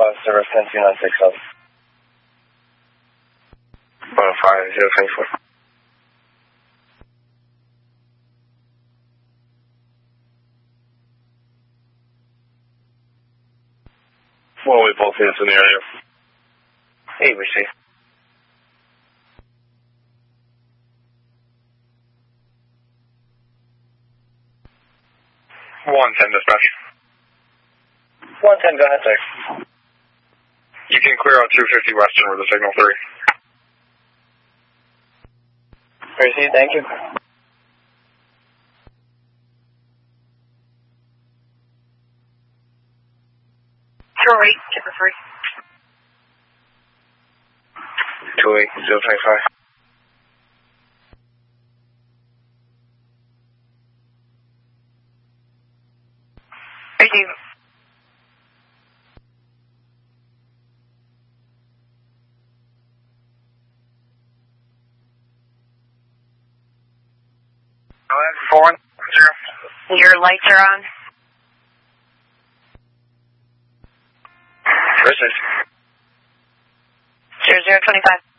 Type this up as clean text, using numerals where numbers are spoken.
service 10296 15024. Well, we both units in the area. ABC. 110 dispatch. 110, go ahead, sir. You can clear out 250 Western with a signal 3. Received, thank you. Troy, Chipper 3. 28025. Receive. Go ahead, 410. Your lights are on. Received. 0025.